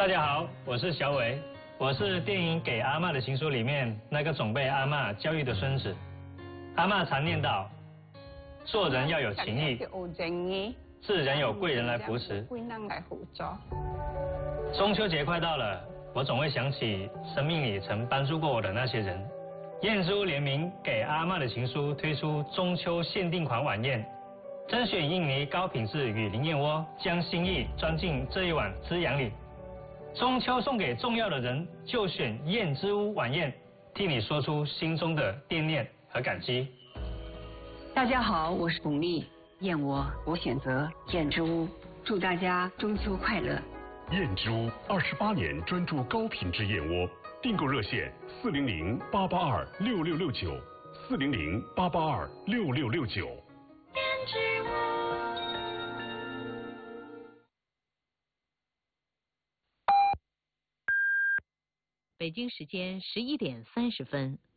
家好，我是小伟，我是电影《给阿嬷的情书》里面那个总被阿嬷教育的孙子。阿嬷常念叨，做人要有情义，自然有贵人来扶持。中秋节快到了，我总会想起生命里曾帮助过我的那些人。燕之屋联名《给阿嬷的情书》推出中秋限定款晚宴，甄选印尼高品质雨林燕窝，将心意装进这一碗滋养里。中秋送给重要的人，就选燕之屋晚宴，替你说出心中的惦念和感激。 大家好，我是巩俐，燕窝我选择燕之屋，祝大家中秋快乐。 燕之屋28年专注高品质燕窝，订购热线400-882-6669，400-882-6669。 燕之屋。 北京时间11点30分。